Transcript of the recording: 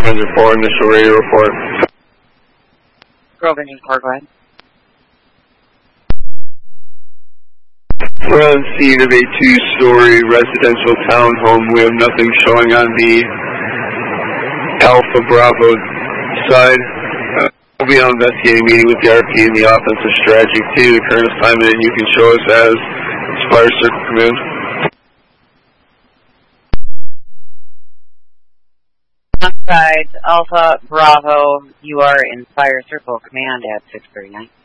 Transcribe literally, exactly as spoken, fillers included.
Grove Engine four, initial radio report. Grove Engine four, go ahead. We're on scene of a two-story residential townhome. We have nothing showing on the Alpha Bravo side. Uh, we'll be on investigating meeting with the R P and the offensive strategy team. The current assignment you can show us as Fire Circle Command. Outside Alpha Bravo, you are in Fire Circle Command at six thirty-nine.